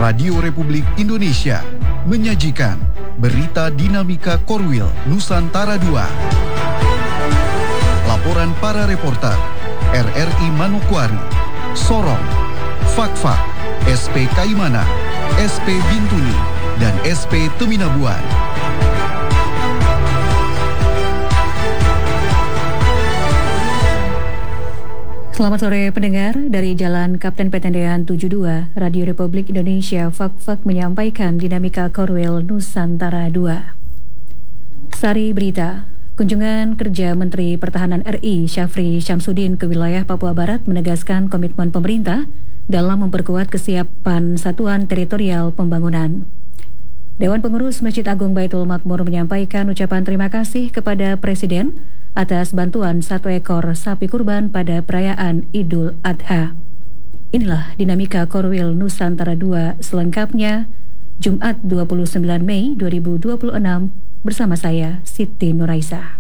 Radio Republik Indonesia menyajikan Berita Dinamika Korwil Nusantara II. Laporan para reporter RRI Manokwari, Sorong, Fakfak, SP Kaimana, SP Bintuni, dan SP Teminabuan. Selamat sore pendengar, dari Jalan Kapten Petendean 72, Radio Republik Indonesia Fakfak menyampaikan Dinamika Korwil Nusantara II. Sari berita, kunjungan kerja Menteri Pertahanan RI Syafri Syamsuddin ke wilayah Papua Barat menegaskan komitmen pemerintah dalam memperkuat kesiapan Satuan Teritorial Pembangunan. Dewan Pengurus Masjid Agung Baitul Makmur menyampaikan ucapan terima kasih kepada Presiden atas bantuan 1 ekor sapi kurban pada perayaan Idul Adha. Inilah Dinamika Korwil Nusantara II selengkapnya, Jumat 29 Mei 2026, bersama saya, Siti Nuraisa.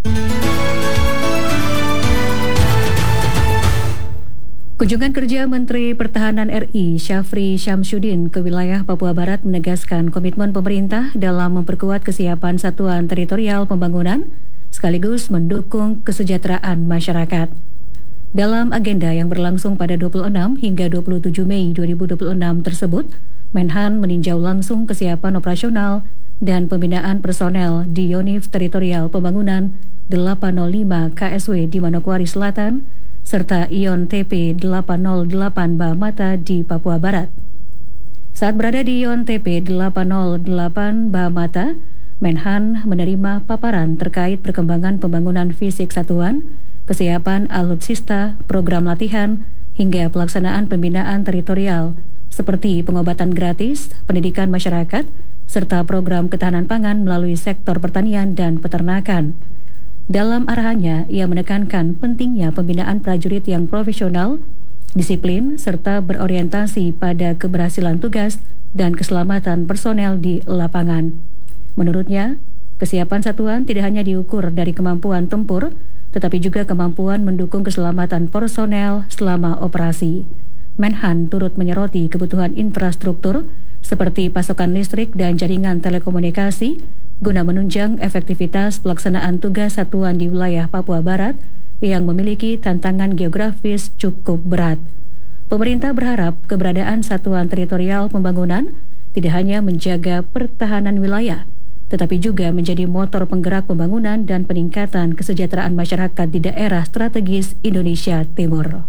Kunjungan kerja Menteri Pertahanan RI Syafri Syamsuddin ke wilayah Papua Barat menegaskan komitmen pemerintah dalam memperkuat kesiapan Satuan Teritorial Pembangunan sekaligus mendukung kesejahteraan masyarakat. Dalam agenda yang berlangsung pada 26 hingga 27 Mei 2026 tersebut, Menhan meninjau langsung kesiapan operasional dan pembinaan personel di Yonif Teritorial Pembangunan 805 KSW di Manokwari Selatan, serta Ion TP 808 Bahamata di Papua Barat. Saat berada di Ion TP 808 Bahamata, Menhan menerima paparan terkait perkembangan pembangunan fisik satuan, kesiapan alutsista, program latihan, hingga pelaksanaan pembinaan teritorial seperti pengobatan gratis, pendidikan masyarakat, serta program ketahanan pangan melalui sektor pertanian dan peternakan. Dalam arahannya, ia menekankan pentingnya pembinaan prajurit yang profesional, disiplin, serta berorientasi pada keberhasilan tugas dan keselamatan personel di lapangan. Menurutnya, kesiapan satuan tidak hanya diukur dari kemampuan tempur, tetapi juga kemampuan mendukung keselamatan personel selama operasi. Menhan turut menyoroti kebutuhan infrastruktur seperti pasokan listrik dan jaringan telekomunikasi guna menunjang efektivitas pelaksanaan tugas satuan di wilayah Papua Barat yang memiliki tantangan geografis cukup berat. Pemerintah berharap keberadaan Satuan Teritorial Pembangunan tidak hanya menjaga pertahanan wilayah, tetapi juga menjadi motor penggerak pembangunan dan peningkatan kesejahteraan masyarakat di daerah strategis Indonesia Timur.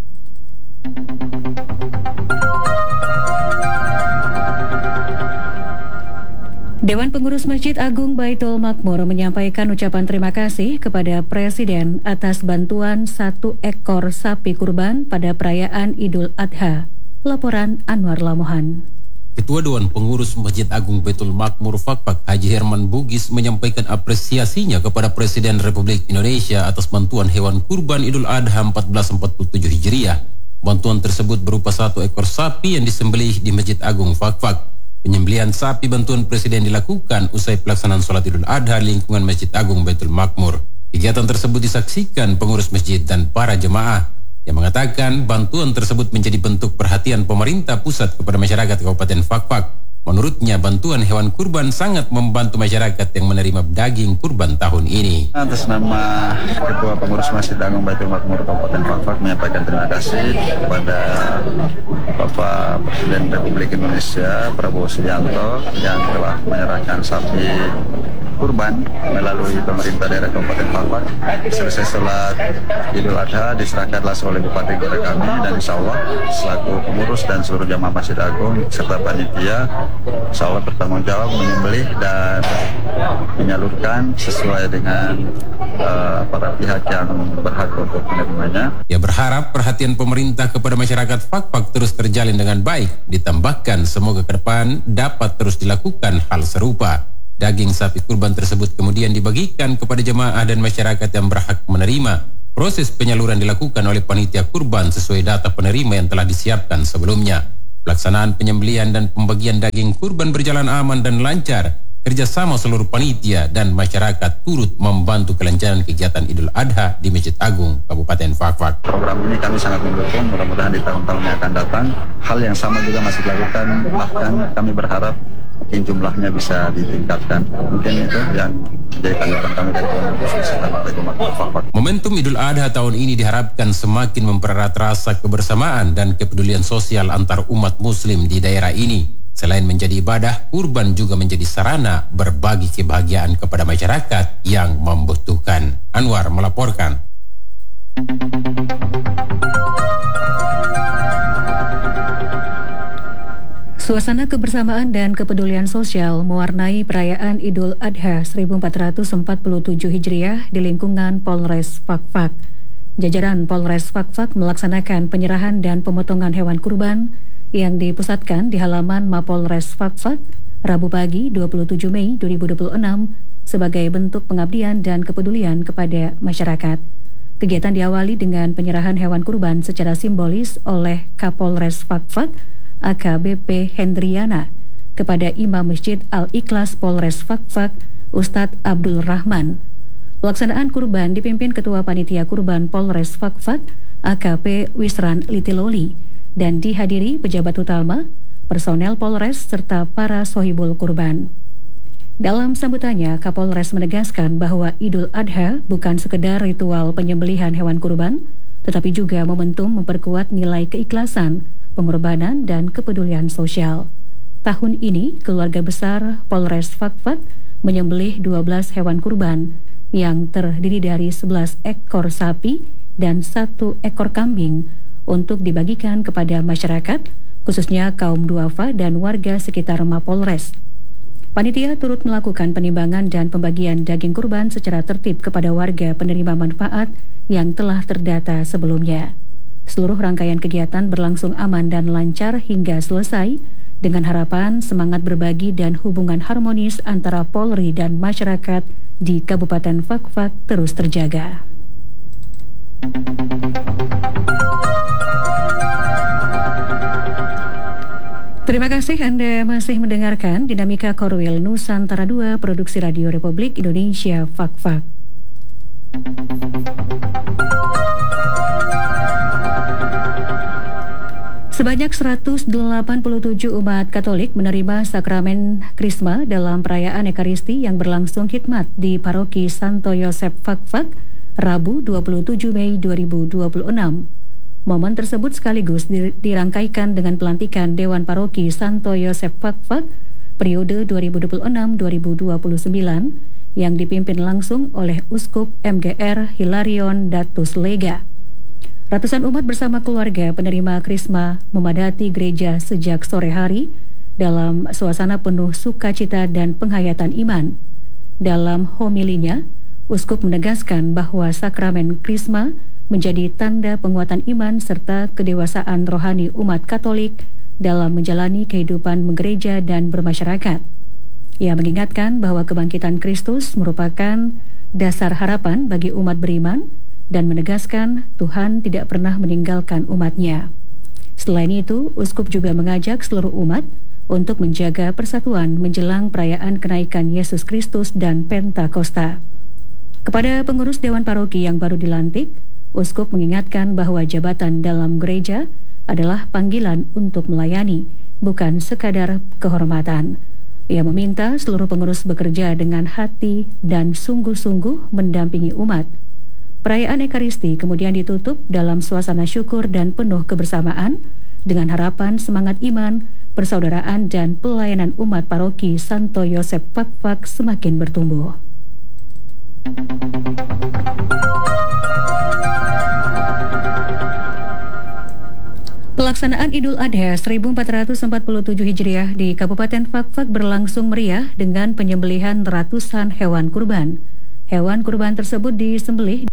Dewan Pengurus Masjid Agung Baitul Makmur menyampaikan ucapan terima kasih kepada Presiden atas bantuan 1 ekor sapi kurban pada perayaan Idul Adha. Laporan Anwar Lamohan. Ketua Dewan Pengurus Masjid Agung Baitul Makmur Fakfak Haji Herman Bugis menyampaikan apresiasinya kepada Presiden Republik Indonesia atas bantuan hewan kurban Idul Adha 1447 Hijriah. Bantuan tersebut berupa 1 ekor sapi yang disembelih di Masjid Agung Fakfak. Penyembelihan sapi bantuan Presiden dilakukan usai pelaksanaan sholat Idul Adha lingkungan Masjid Agung Baitul Makmur. Kegiatan tersebut disaksikan pengurus masjid dan para jemaah yang mengatakan bantuan tersebut menjadi bentuk perhatian pemerintah pusat kepada masyarakat Kabupaten Fakfak. Menurutnya, bantuan hewan kurban sangat membantu masyarakat yang menerima daging kurban tahun ini. Atas nama Ketua Pengurus Masjid Agung Baitul Makmur Kabupaten Fakfak menyampaikan terima kasih kepada Bapak Presiden Republik Indonesia Prabowo Subianto yang telah menyerahkan sapi kurban melalui pemerintah daerah Kabupaten Fakfak. Selesai sholat Idul Adha diserahkanlah oleh Bupati kepada kami, dan insya Allah selaku pengurus dan seluruh jamaah Masjid Agung serta panitia insya Allah bertanggung jawab menyembelih dan menyalurkan sesuai dengan para pihak yang berhak untuk menerimanya. Ia berharap perhatian pemerintah kepada masyarakat Fakfak terus terjalin dengan baik, ditambahkan semoga ke depan dapat terus dilakukan hal serupa. Daging sapi kurban tersebut kemudian dibagikan kepada jemaah dan masyarakat yang berhak menerima. Proses penyaluran dilakukan oleh panitia kurban sesuai data penerima yang telah disiapkan sebelumnya. Pelaksanaan penyembelihan dan pembagian daging kurban berjalan aman dan lancar. kerjasama seluruh panitia dan masyarakat turut membantu kelancaran kegiatan Idul Adha di Masjid Agung Kabupaten Fakfak. Program ini kami sangat mendukung, mudah-mudahan di tahun-tahun yang akan datang hal yang sama juga masih dilakukan, bahkan kami berharap mungkin jumlahnya bisa ditingkatkan. Mungkin itu yang menjadi tanggapan kami dari Pengurus Masjid Agung Fakfak. Momentum Idul Adha tahun ini diharapkan semakin mempererat rasa kebersamaan dan kepedulian sosial antar umat muslim di daerah ini. Selain menjadi ibadah, kurban juga menjadi sarana berbagi kebahagiaan kepada masyarakat yang membutuhkan. Anwar melaporkan. Suasana kebersamaan dan kepedulian sosial mewarnai perayaan Idul Adha 1447 Hijriah di lingkungan Polres Fakfak. Jajaran Polres Fakfak melaksanakan penyerahan dan pemotongan hewan kurban yang dipusatkan di halaman Mapolres Fakfak Rabu pagi 27 Mei 2026 sebagai bentuk pengabdian dan kepedulian kepada masyarakat. Kegiatan diawali dengan penyerahan hewan kurban secara simbolis oleh Kapolres Fakfak AKBP Hendriana kepada Imam Masjid Al-Ikhlas Polres Fakfak Ustadz Abdul Rahman. Pelaksanaan kurban dipimpin Ketua Panitia Kurban Polres Fakfak AKP Wisran Litiloli dan dihadiri pejabat utama, personel Polres, serta para sohibul kurban. Dalam sambutannya, Kapolres menegaskan bahwa Idul Adha bukan sekedar ritual penyembelihan hewan kurban, tetapi juga momentum memperkuat nilai keikhlasan, pengorbanan, dan kepedulian sosial. Tahun ini, keluarga besar Polres Fakfak menyembelih 12 hewan kurban yang terdiri dari 11 ekor sapi dan 1 ekor kambing untuk dibagikan kepada masyarakat, khususnya kaum duafa dan warga sekitar Mapolres. Panitia turut melakukan penimbangan dan pembagian daging kurban secara tertib kepada warga penerima manfaat yang telah terdata sebelumnya. Seluruh rangkaian kegiatan berlangsung aman dan lancar hingga selesai, dengan harapan semangat berbagi dan hubungan harmonis antara Polri dan masyarakat di Kabupaten Fakfak terus terjaga. Terima kasih Anda masih mendengarkan Dinamika Korwil Nusantara 2 Produksi Radio Republik Indonesia Fakfak. Sebanyak 187 umat Katolik menerima sakramen Krisma dalam perayaan Ekaristi yang berlangsung khidmat di Paroki Santo Yosef Fakfak Rabu 27 Mei 2026. Momen tersebut sekaligus dirangkaikan dengan pelantikan Dewan Paroki Santo Yosef Fakfak periode 2026-2029 yang dipimpin langsung oleh Uskup MGR Hilarion Datus Lega. Ratusan umat bersama keluarga penerima Krisma memadati gereja sejak sore hari dalam suasana penuh sukacita dan penghayatan iman. Dalam homilinya, Uskup menegaskan bahwa sakramen Krisma menjadi tanda penguatan iman serta kedewasaan rohani umat Katolik dalam menjalani kehidupan menggereja dan bermasyarakat. Ia mengingatkan bahwa kebangkitan Kristus merupakan dasar harapan bagi umat beriman dan menegaskan Tuhan tidak pernah meninggalkan umatnya. Selain itu, Uskup juga mengajak seluruh umat untuk menjaga persatuan menjelang perayaan kenaikan Yesus Kristus dan Pentakosta. Kepada pengurus Dewan Paroki yang baru dilantik, Uskup mengingatkan bahwa jabatan dalam gereja adalah panggilan untuk melayani, bukan sekadar kehormatan. Ia meminta seluruh pengurus bekerja dengan hati dan sungguh-sungguh mendampingi umat. Perayaan Ekaristi kemudian ditutup dalam suasana syukur dan penuh kebersamaan dengan harapan semangat iman, persaudaraan, dan pelayanan umat Paroki Santo Yosef Fakfak semakin bertumbuh. Pelaksanaan Idul Adha 1447 Hijriah di Kabupaten Fakfak berlangsung meriah dengan penyembelihan ratusan hewan kurban. Hewan kurban tersebut disembelih